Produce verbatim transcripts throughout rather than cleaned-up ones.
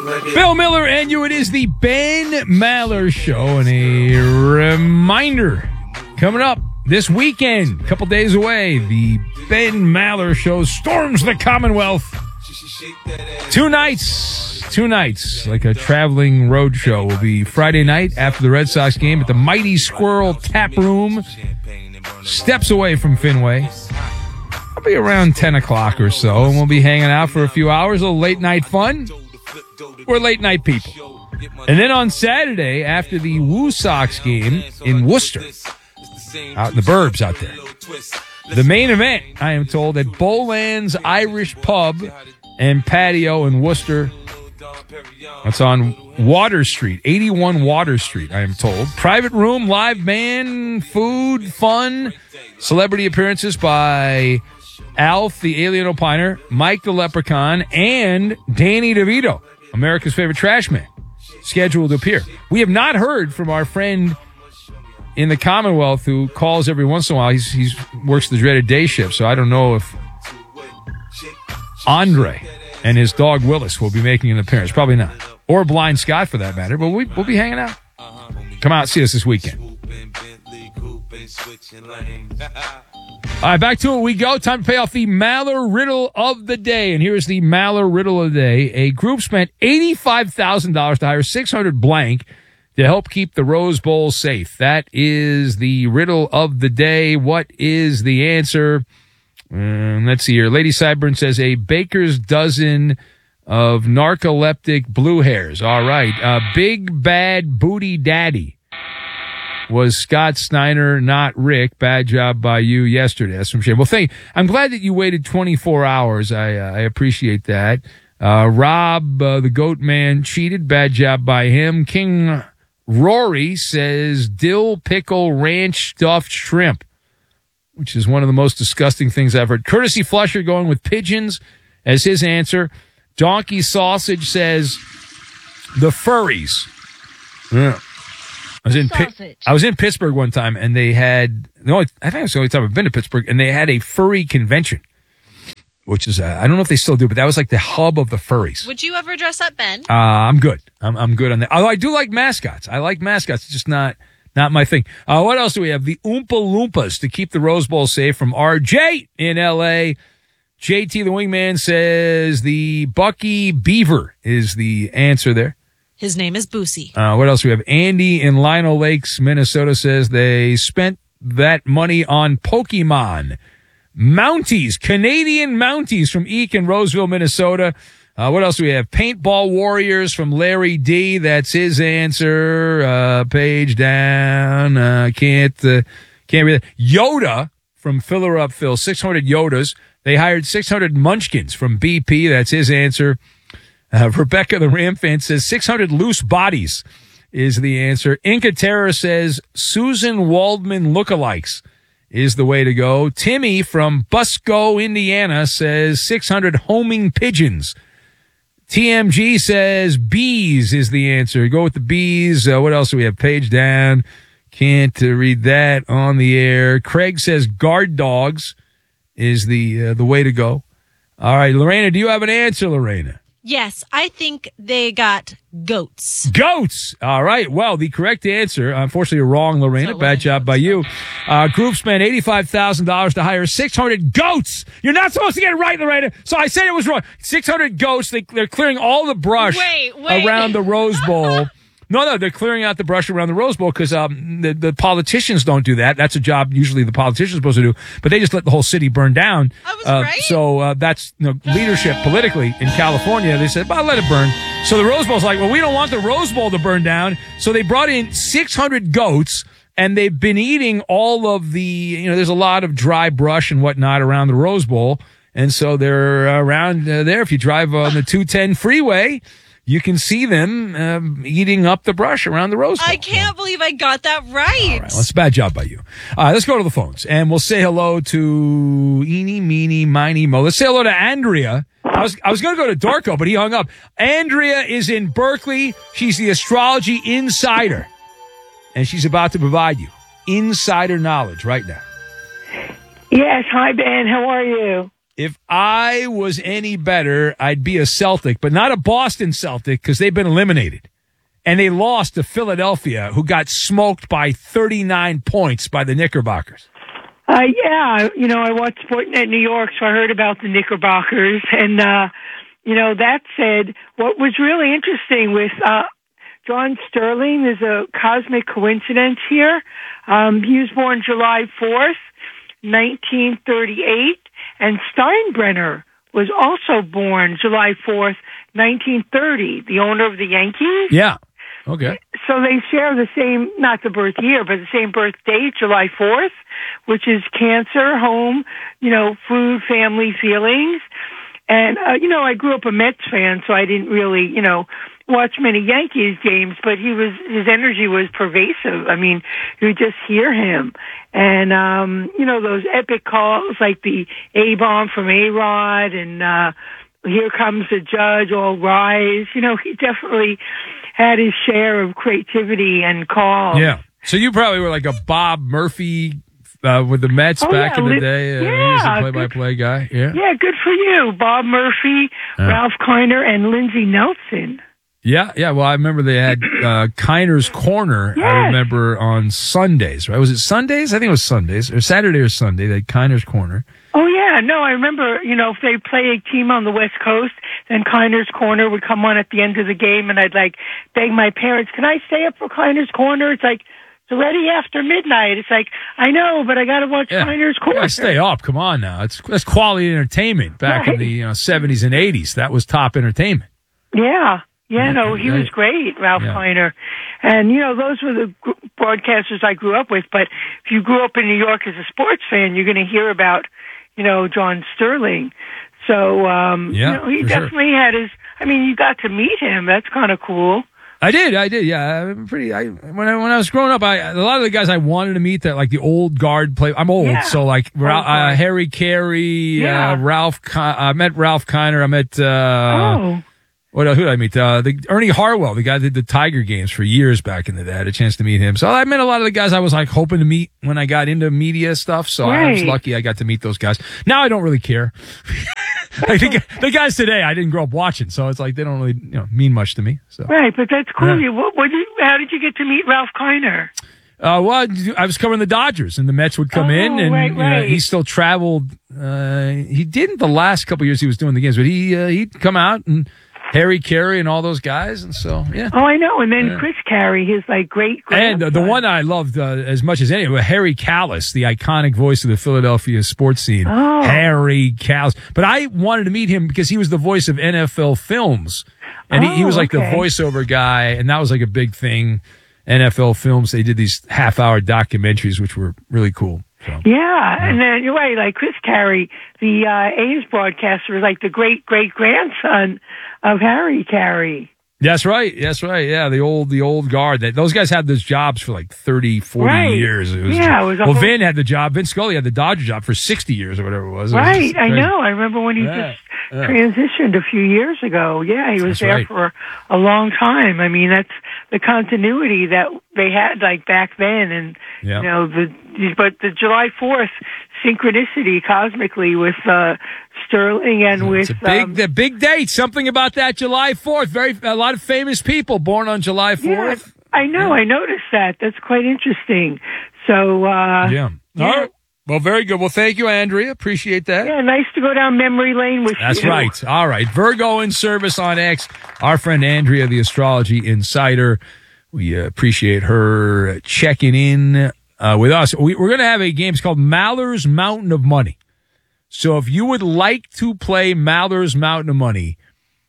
Bill Miller and you. It is the Ben Maller Show, and a reminder coming up this weekend, a couple days away, the Ben Maller Show storms the Commonwealth. Two nights, two nights, like a traveling road show. Will be Friday night after the Red Sox game at the Mighty Squirrel Tap Room, steps away from Fenway. I'll be around ten o'clock or so, and we'll be hanging out for a few hours, a little late night fun. We're late night people. And then on Saturday, after the Woo Sox game in Worcester, out in the burbs out there, the main event, I am told, at Bowland's Irish Pub and Patio in Worcester. That's on Water Street, eighty-one Water Street, I am told. Private room, live band, food, fun, celebrity appearances by Alf, the Alien Opiner, Mike the Leprechaun, and Danny DeVito, America's favorite trash man, scheduled to appear. We have not heard from our friend in the Commonwealth who calls every once in a while. He's he's works the dreaded day shift, so I don't know if Andre and his dog Willis will be making an appearance. Probably not. Or Blind Scott, for that matter. But we, we'll be hanging out. Come out and see us this weekend. All right, back to it we go. Time to pay off the Maller Riddle of the Day. And here's the Maller Riddle of the Day. A group spent eighty-five thousand dollars to hire six hundred blank to help keep the Rose Bowl safe. That is the riddle of the day. What is the answer? Um, let's see here. Lady Sideburn says a baker's dozen of narcoleptic blue hairs. All right. Uh, Big Bad Booty Daddy was Scott Steiner, not Rick. Bad job by you yesterday. That's from shame. Well, thank you. I'm glad that you waited twenty-four hours. I, uh, I appreciate that. Uh, Rob, uh, the Goat Man, cheated. Bad job by him. King Rory says dill pickle ranch stuffed shrimp, which is one of the most disgusting things I've heard. Courtesy Flusher going with pigeons as his answer. Donkey Sausage says the furries. Yeah. I was in Pi- I was in Pittsburgh one time, and they had the only, I think it's the only time I've been to Pittsburgh, and they had a furry convention, which is uh, I don't know if they still do, but that was like the hub of the furries. Would you ever dress up, Ben? Uh, I'm good. I'm I'm good on that. Although I do like mascots. I like mascots. It's just not not my thing. Uh, what else do we have? The Oompa Loompas to keep the Rose Bowl safe from R J in L A. J T the Wingman says the Bucky Beaver is the answer there. His name is Boosie. Uh, what else do we have? Andy in Lino Lakes, Minnesota says they spent that money on Pokemon. Mounties, Canadian Mounties from Eek in Roseville, Minnesota. Uh, what else do we have? Paintball Warriors from Larry D. That's his answer. Uh, page down. Uh, can't, uh, can't read that. Yoda from Filler Up Phil. six hundred Yodas. They hired six hundred Munchkins from B P. That's his answer. Uh, Rebecca the Ram fan says six hundred loose bodies is the answer. Inca Terror says Susan Waldman lookalikes is the way to go. Timmy from Busco, Indiana says six hundred homing pigeons. T M G says bees is the answer. Go with the bees. Uh, what else do we have? Page down. Can't uh, read that on the air. Craig says guard dogs is the uh, the way to go. All right, Lorena, do you have an answer, Lorena? Yes, I think they got goats. Goats! All right. Well, the correct answer, unfortunately wrong, Lorena. So Bad job by you. Uh, group spent eighty-five thousand dollars to hire six hundred goats. You're not supposed to get it right, Lorena. So I said it was wrong. six hundred goats. They, they're clearing all the brush wait, wait. around the Rose Bowl. No, no, they're clearing out the brush around the Rose Bowl because um, the, the politicians don't do that. That's a job usually the politicians are supposed to do. But they just let the whole city burn down. I was uh, right. So uh, that's you know, leadership politically in California. They said, well, let it burn. So the Rose Bowl's like, well, we don't want the Rose Bowl to burn down. So they brought in six hundred goats, and they've been eating all of the, you know, there's a lot of dry brush and whatnot around the Rose Bowl. And so they're around uh, there. If you drive on the two ten freeway, you can see them um, eating up the brush around the Rose Bowl. I can't believe I got that right. All right, well, that's a bad job by you. All right, let's go to the phones, and we'll say hello to Eeny, Meeny, Miny, Mo. Let's say hello to Andrea. I was I was going to go to Darko, but he hung up. Andrea is in Berkeley. She's the astrology insider, and she's about to provide you insider knowledge right now. Yes. Hi, Ben. How are you? if I was any better, I'd be a Celtic, but not a Boston Celtic because they've been eliminated. And they lost to Philadelphia, who got smoked by thirty-nine points by the Knickerbockers. Uh, yeah, you know, I watched Sportsnet New York, so I heard about the Knickerbockers. And, uh, you know, that said, what was really interesting with uh, John Sterling, there's a cosmic coincidence here. Um, he was born July fourth, nineteen thirty-eight, and Steinbrenner was also born July fourth, nineteen thirty, the owner of the Yankees. Yeah. Okay. So they share the same, not the birth year, but the same birth date, July fourth, which is cancer, home, you know, food, family, feelings. And, uh, you know, I grew up a Mets fan, so I didn't really, you know, watch many Yankees games, but he was, his energy was pervasive. I mean, you just hear him. And, um, you know, those epic calls like the A-bomb from A-Rod and, uh, Here Comes the Judge, All Rise. You know, he definitely had his share of creativity and calls. Yeah. So you probably were like a Bob Murphy uh, with the Mets oh, back yeah, in the li- day. Uh, yeah, he was a play-by-play guy. Yeah. Yeah, good for you. Bob Murphy, uh. Ralph Kiner, and Lindsey Nelson. Yeah, yeah. Well, I remember they had uh, Kiner's Corner, yes. I remember, on Sundays, right? Was it Sundays? I think it was Sundays, or Saturday or Sunday. They had Kiner's Corner. Oh, yeah. No, I remember, you know, if they play a team on the West Coast, then Kiner's Corner would come on at the end of the game, and I'd, like, beg my parents, can I stay up for Kiner's Corner? It's like, it's already after midnight. It's like, I know, but I got to watch yeah. Kiner's Corner. Yeah, stay up. Come on now. It's That's quality entertainment back right. in the you know, seventies and eighties. That was top entertainment. Yeah. Yeah, no, he was great, Ralph yeah. Kiner. And, you know, those were the broadcasters I grew up with. But if you grew up in New York as a sports fan, you're going to hear about, you know, John Sterling. So, um, yeah, you know, he definitely sure. had his, I mean, you got to meet him. That's kind of cool. I did, I did, yeah. I'm pretty. I when I when I was growing up, I a lot of the guys I wanted to meet that like the old guard play. I'm old, yeah. so like Ra- uh, Harry Carey, yeah. uh, Ralph. Ki- I met Ralph Kiner. I met. Uh, oh. What who did I meet? Uh, the Ernie Harwell, the guy that did the Tiger games for years back in the day. I had a chance to meet him. So I met a lot of the guys I was like hoping to meet when I got into media stuff. So right. I was lucky I got to meet those guys. Now I don't really care. Like the, the guys today, I didn't grow up watching, so it's like they don't really you know mean much to me. So right, but that's cool. Yeah. What, what did you, how did you get to meet Ralph Kiner? Uh, well, I was covering the Dodgers, and the Mets would come oh, in, and right, you know, right. he still traveled. Uh, he didn't the last couple of years he was doing the games, but he uh, he'd come out and. Harry Carey and all those guys, and so yeah. Oh, I know. And then yeah. Chris Carey, his like great. And uh, the one I loved uh, as much as any, was Harry Callis, the iconic voice of the Philadelphia sports scene. Oh. Harry Callis. But I wanted to meet him because he was the voice of N F L Films, and oh, he, he was like okay. the voiceover guy, and that was like a big thing. N F L Films, they did these half-hour documentaries, which were really cool. So, yeah, yeah, and then you're right. Like Chris Carey, the uh, A's broadcaster, was like the great great grandson of Harry Carey. That's right. That's right. Yeah, the old the old guard. That those guys had those jobs for like thirty, forty right. years. It was, yeah, it was. A well, whole... Vin had the job. Vin Scully had the Dodger job for sixty years or whatever it was. It right. was I know. I remember when he yeah. just yeah. transitioned a few years ago. Yeah, he was that's there right. for a long time. I mean, that's the continuity that they had like back then, and yeah. you know the but the July fourth synchronicity cosmically with uh, Sterling and yeah, with it's a big um, the big date. Something about that July fourth. Very a lot of famous people born on July fourth. Yeah, I know. Yeah. I noticed that. That's quite interesting. So uh, yeah. yeah. All right. Well, very good. Well, thank you, Andrea. Appreciate that. Yeah, nice to go down memory lane with That's you. right. All right. Virgo in service on X. Our friend Andrea, the astrology insider. We uh, appreciate her checking in uh, with us. We, we're going to have a game. It's called Maller's Mountain of Money. So if you would like to play Maller's Mountain of Money,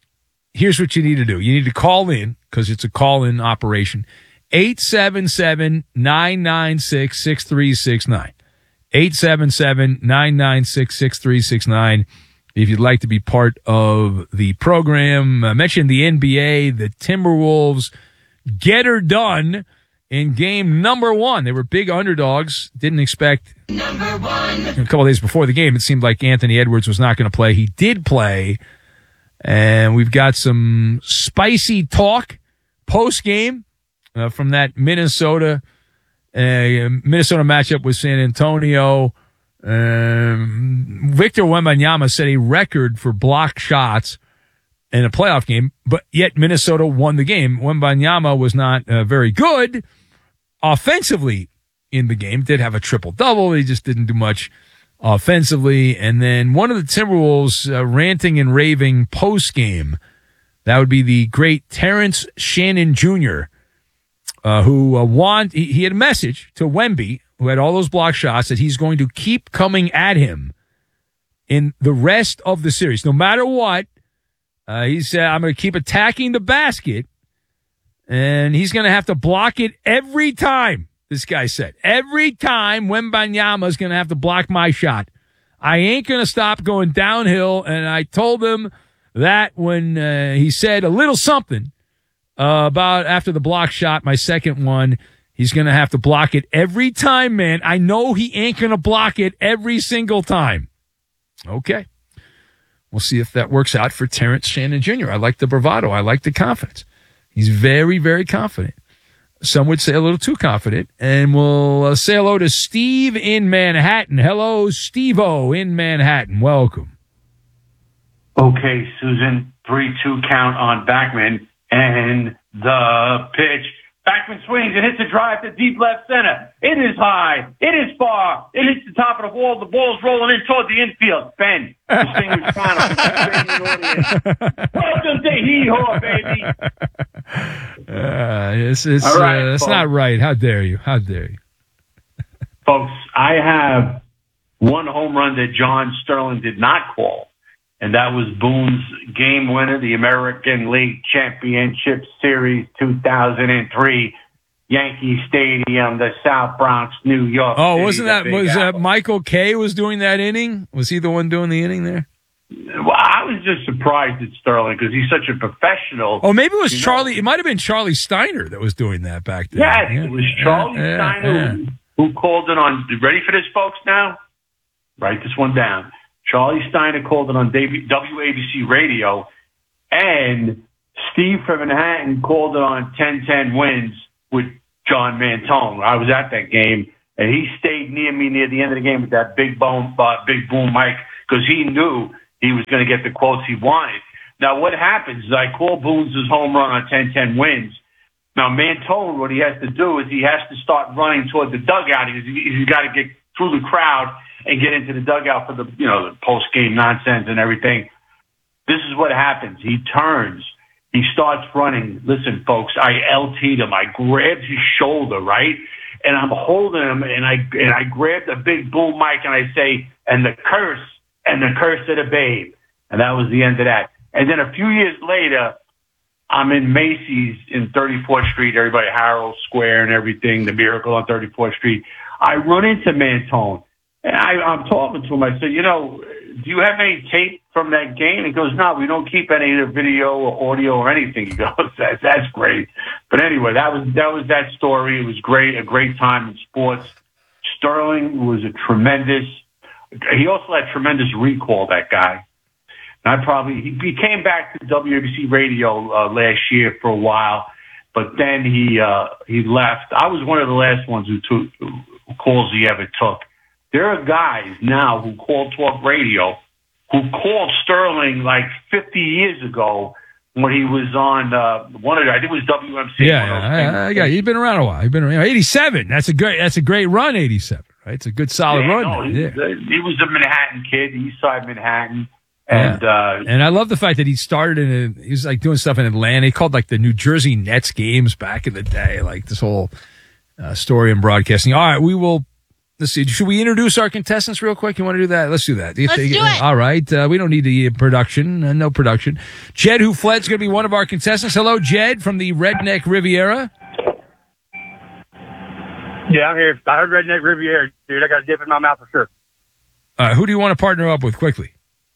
here's what you need to do. You need to call in because it's a call-in operation. eight seven seven, nine nine six, six three six nine. eight seven seven, nine nine six, six three six nine. If you'd like to be part of the program, I mentioned the N B A, the Timberwolves get her done in game number one. They were big underdogs. Didn't expect number one. A couple of days before the game, it seemed like Anthony Edwards was not going to play. He did play. And we've got some spicy talk post-game uh, from that Minnesota uh, Minnesota matchup with San Antonio. Um, Victor Wembanyama set a record for blocked shots in a playoff game, but yet Minnesota won the game. Wembanyama was not uh, very good offensively in the game. Did have a triple-double. He just didn't do much offensively. And then one of the Timberwolves uh, ranting and raving post-game, that would be the great Terrence Shannon Junior, uh, who uh, want, he, he had a message to Wemby, who had all those block shots, that he's going to keep coming at him in the rest of the series. No matter what, uh, he said, I'm going to keep attacking the basket, and he's going to have to block it every time, this guy said. Every time Wembanyama is going to have to block my shot. I ain't going to stop going downhill, and I told him that when uh, he said a little something uh, about after the block shot, my second one, he's going to have to block it every time, man. I know he ain't going to block it every single time. Okay. We'll see if that works out for Terrence Shannon Junior I like the bravado. I like the confidence. He's very, very confident. Some would say a little too confident. And we'll uh, say hello to Steve in Manhattan. Hello, Steve-O in Manhattan. Welcome. Okay, Susan. three two count on Backman. And the pitch. Backman swings and hits a drive to deep left center. It is high. It is far. It hits the top of the wall. The ball's rolling in toward the infield. Ben, distinguished panel, audience. Welcome to Hee-Haw, baby. Uh, it's it's, right, uh, it's not right. How dare you? How dare you? Folks, I have one home run that John Sterling did not call, and that was Boone's game winner, the American League Championship Series two thousand three, Yankee Stadium, the South Bronx, New York. Oh, City, wasn't that was that Michael Kay was doing that inning? Was he the one doing the inning there? Well, I was just surprised at Sterling because he's such a professional. Oh, maybe it was you Charlie. know. It might have been Charlie Steiner that was doing that back then. Yes, yeah. it was Charlie yeah, Steiner yeah. Who, who called it on. Ready for this, folks? Now, write this one down. Charlie Steiner called it on W A B C Radio, and Steve from Manhattan called it on ten ten Wins with John Mantone. I was at that game, and he stayed near me near the end of the game with that big boom, uh, big boom mic because he knew he was going to get the quotes he wanted. Now, what happens is I call Boone's home run on ten ten Wins. Now, Mantone, what he has to do is he has to start running toward the dugout. He's, he's got to get through the crowd and get into the dugout for the, you know, the post-game nonsense and everything. This is what happens. He turns. He starts running. Listen, folks, I L T'd him. I grabbed his shoulder, right? And I'm holding him, and I and I grabbed the big boom mic, and I say, and the curse, and the curse of the babe. And that was the end of that. And then a few years later, I'm in Macy's in thirty-fourth Street, everybody, Harold Square and everything, the Miracle on thirty-fourth Street. I run into Mantone. And I, I'm talking to him. I said, you know, do you have any tape from that game? He goes, no, we don't keep any of the video or audio or anything. He goes, that's, that's great. But anyway, that was that was that story. It was great, a great time in sports. Sterling was a tremendous. He also had tremendous recall, that guy. And I probably he, he came back to W A B C Radio uh, last year for a while, but then he uh, he left. I was one of the last ones who took who calls he ever took. There are guys now who call talk radio who called Sterling like fifty years ago when he was on uh, one of the, I think it was W M C. Yeah, yeah I, I got you. You've been around a while. You've been around eighty-seven. That's a great. That's a great run. eighty-seven, right? It's a good solid yeah, run. No, he, yeah. he was a Manhattan kid, East Side Manhattan, and yeah. uh, and I love the fact that he started in. A, he was like doing stuff in Atlanta. He called like the New Jersey Nets games back in the day. Like this whole uh, story and broadcasting. All right, we will. Let's see. Should we introduce our contestants real quick? You want to do that? Let's do that. Let's do it. All right. Uh, we don't need the production. Uh, no production. Jed, who fled, is going to be one of our contestants. Hello, Jed from the Redneck Riviera. Yeah, I'm here. I heard Redneck Riviera, dude. I got a dip in my mouth for sure. Uh, who do you want to partner up with quickly?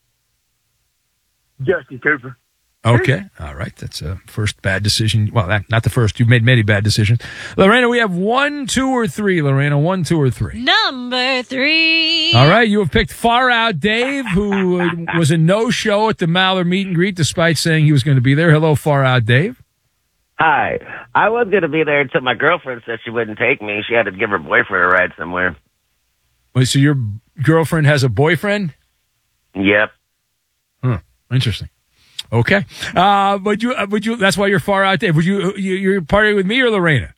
Justin Cooper. Okay. All right. That's a first bad decision. Well, that, not the first. You've made many bad decisions. Lorena, we have one, two, or three. Lorena, one, two, or three. Number three. All right. You have picked Far Out Dave, who was a no-show at the Maller meet and greet, despite saying he was going to be there. Hello, Far Out Dave. Hi. I was going to be there until my girlfriend said she wouldn't take me. She had to give her boyfriend a ride somewhere. Wait, so your girlfriend has a boyfriend? Yep. Huh. Interesting. Okay. Uh, would you, uh, would you, that's why you're far out there. Would you, you you're partying with me or Lorena?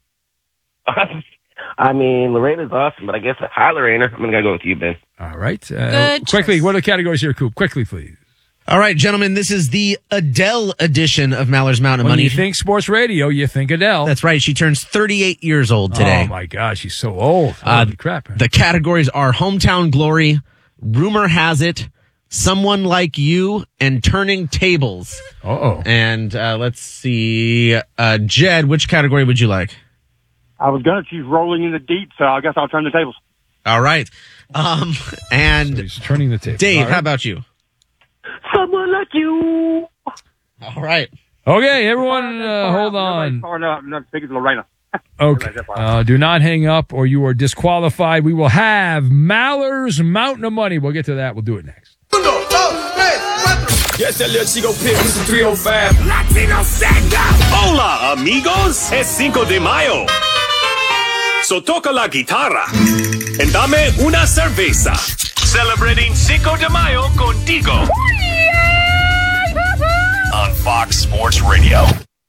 I mean, Lorena's awesome, but I guess, hi, Lorena. I'm going to go with you, Ben. All right. Uh, Good quickly, choice. what are the categories here, Coop? Quickly, please. All right, gentlemen, this is the Adele edition of Maller's Mountain When Money. you think sports radio, you think Adele. That's right. She turns thirty-eight years old today. Oh, my gosh. She's so old. Uh, Holy crap. Man. The categories are Hometown Glory, Rumor Has It, Someone Like You, and Turning Tables. Uh-oh. And uh, let's see. Uh, Jed, which category would you like? I was going to choose rolling in the deep, so I guess I'll turn the tables. All right. Um, and So he's turning the table. Dave, All right. how about you? Someone like you. All right. Okay, everyone, uh, hold on. Far enough. I'm not speaking to Lorena. Okay. Uh, do not hang up or you are disqualified. We will have Maller's Mountain of Money. We'll get to that. We'll do it next. Yes, that little Chico Pip, it's three oh five. Latino stand up. Hola, amigos. Es Cinco de Mayo. So toca la guitarra and dame una cerveza. Celebrating Cinco de Mayo contigo. On Fox Sports Radio.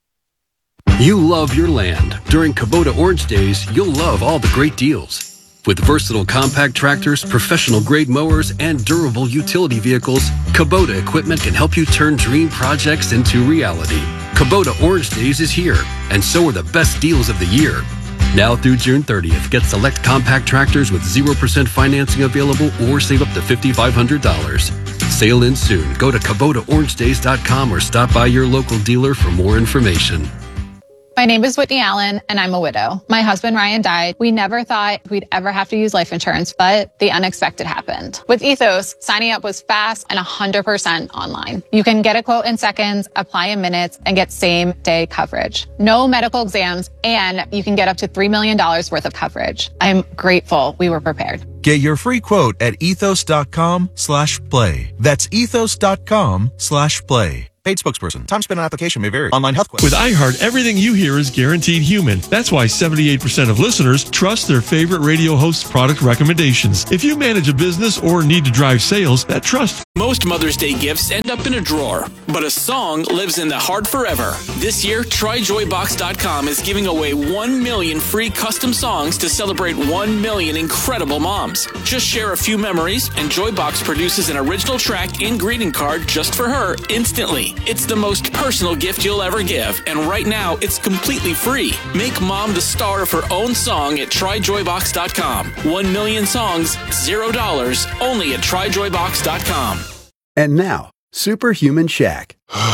You love your land. During Kubota Orange Days, you'll love all the great deals. With versatile compact tractors, professional-grade mowers, and durable utility vehicles, Kubota equipment can help you turn dream projects into reality. Kubota Orange Days is here, and so are the best deals of the year. Now through June thirtieth, get select compact tractors with zero percent financing available or save up to five thousand five hundred dollars. Sale ends soon. Go to Kubota Orange Days dot com or stop by your local dealer for more information. My name is Whitney Allen, and I'm a widow. My husband, Ryan, died. We never thought we'd ever have to use life insurance, but the unexpected happened. With Ethos, signing up was fast and one hundred percent online. You can get a quote in seconds, apply in minutes, and get same-day coverage. No medical exams, and you can get up to three million dollars worth of coverage. I'm grateful we were prepared. Get your free quote at ethos.com slash play. That's ethos.com slash play. Paid spokesperson. Time spent on application may vary. Online health questions. With iHeart, everything you hear is guaranteed human. That's why seventy-eight percent of listeners trust their favorite radio host's product recommendations. If you manage a business or need to drive sales, that trust. Most Mother's Day gifts end up in a drawer, but a song lives in the heart forever. This year, Try Joy Box dot com is giving away one million free custom songs to celebrate one million incredible moms. Just share a few memories, and Joybox produces an original track and greeting card just for her instantly. It's the most personal gift you'll ever give, and right now, it's completely free. Make mom the star of her own song at Try Joy Box dot com. One million songs, zero dollars, only at Try Joy Box dot com. And now, Superhuman Shaq.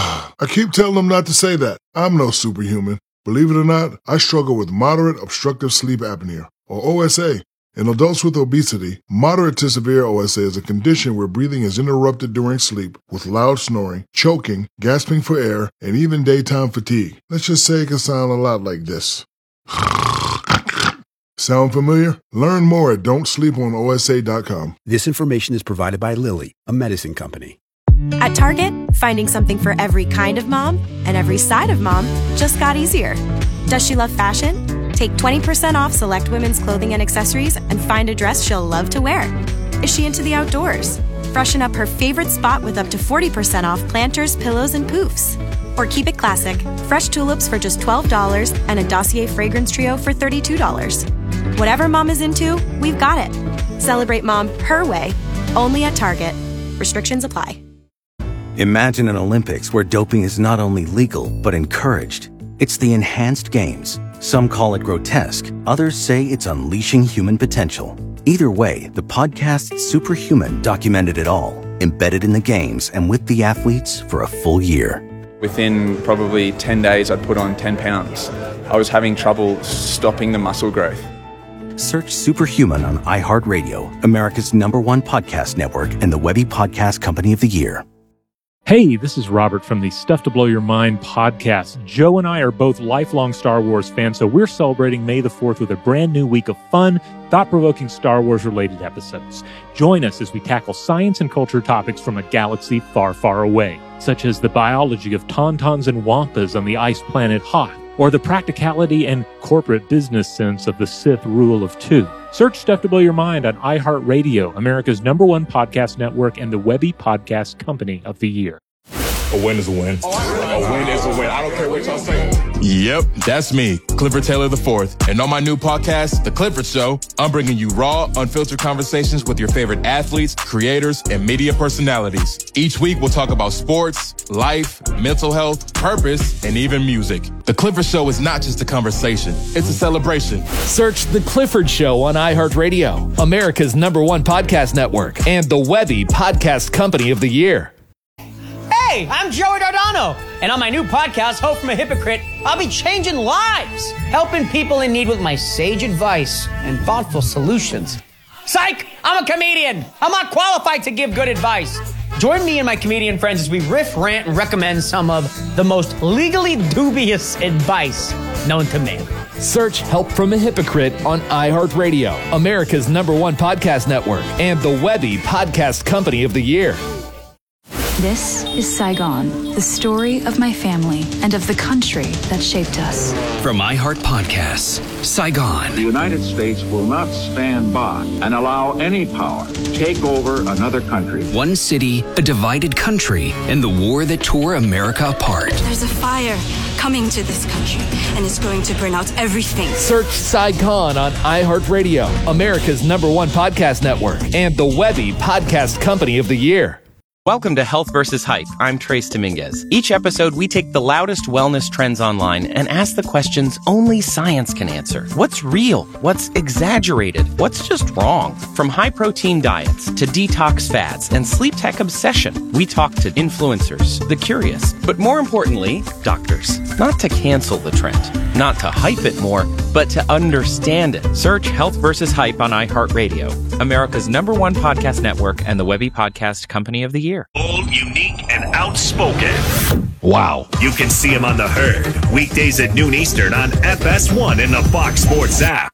I keep telling them not to say that. I'm no superhuman. Believe it or not, I struggle with moderate obstructive sleep apnea, or O S A. In adults with obesity, moderate to severe O S A is a condition where breathing is interrupted during sleep with loud snoring, choking, gasping for air, and even daytime fatigue. Let's just say it can sound a lot like this. Sound familiar? Learn more at don't sleep on O S A dot com. This information is provided by Lilly, a medicine company. At Target, finding something for every kind of mom and every side of mom just got easier. Does she love fashion? Take twenty percent off select women's clothing and accessories and find a dress she'll love to wear. Is she into the outdoors? Freshen up her favorite spot with up to forty percent off planters, pillows, and poofs. Or keep it classic, fresh tulips for just twelve dollars and a Dossier fragrance trio for thirty-two dollars. Whatever mom is into, we've got it. Celebrate mom her way, only at Target. Restrictions apply. Imagine an Olympics where doping is not only legal, but encouraged. It's the Enhanced Games. Some call it grotesque, others say it's unleashing human potential. Either way, the podcast Superhuman documented it all, embedded in the games and with the athletes for a full year. Within probably ten days, I'd put on ten pounds. I was having trouble stopping the muscle growth. Search Superhuman on iHeartRadio, America's number one podcast network and the Webby Podcast Company of the Year. Hey, this is Robert from the Stuff to Blow Your Mind podcast. Joe and I are both lifelong Star Wars fans, so we're celebrating May the fourth with a brand new week of fun, thought-provoking Star Wars-related episodes. Join us as we tackle science and culture topics from a galaxy far, far away, such as the biology of tauntauns and wampas on the ice planet Hoth, or the practicality and corporate business sense of the Sith rule of two. Search Stuff to Blow Your Mind on iHeartRadio, America's number one podcast network and the Webby Podcast Company of the Year. A win is a win. A win is a win. I don't care what y'all say. Yep, that's me, Clifford Taylor the fourth. And on my new podcast, The Clifford Show, I'm bringing you raw, unfiltered conversations with your favorite athletes, creators, and media personalities. Each week, we'll talk about sports, life, mental health, purpose, and even music. The Clifford Show is not just a conversation, it's a celebration. Search The Clifford Show on iHeartRadio, America's number one podcast network, and the Webby Podcast Company of the Year. Hey, I'm Joey Dardano, and on my new podcast, Hope from a Hypocrite, I'll be changing lives, helping people in need with my sage advice and thoughtful solutions. Psych! I'm a comedian. I'm not qualified to give good advice. Join me and my comedian friends as we riff, rant, and recommend some of the most legally dubious advice known to man. Search Help from a Hypocrite on iHeartRadio, America's number one podcast network, and the Webby Podcast Company of the Year. This is Saigon, the story of my family and of the country that shaped us. From iHeart Podcasts, Saigon. The United States will not stand by and allow any power to take over another country. One city, a divided country, and the war that tore America apart. There's a fire coming to this country, and it's going to burn out everything. Search Saigon on iHeartRadio, America's number one podcast network, and the Webby Podcast Company of the Year. Welcome to Health versus Hype. I'm Trace Dominguez. Each episode, we take the loudest wellness trends online and ask the questions only science can answer. What's real? What's exaggerated? What's just wrong? From high-protein diets to detox fads and sleep tech obsession, we talk to influencers, the curious, but more importantly, doctors. Not to cancel the trend, not to hype it more, but to understand it. Search Health versus Hype on iHeartRadio, America's number one podcast network and the Webby Podcast Company of the Year. Bold, unique, and outspoken. Wow. You can see him on The Herd, weekdays at noon Eastern on F S one in the Fox Sports app.